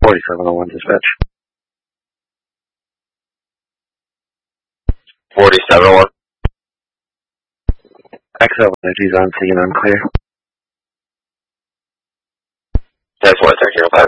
4701 dispatch. 4701. XL Energy's on scene, unclear. That's what, 1305.